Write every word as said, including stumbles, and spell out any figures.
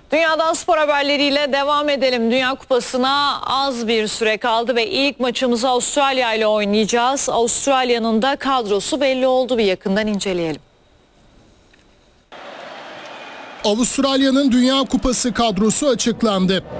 Dünyadan spor haberleriyle devam edelim. Dünya Kupası'na az bir süre kaldı ve ilk maçımızı Avustralya ile oynayacağız. Avustralya'nın da kadrosu belli oldu, bir yakından inceleyelim. Avustralya'nın Dünya Kupası kadrosu açıklandı.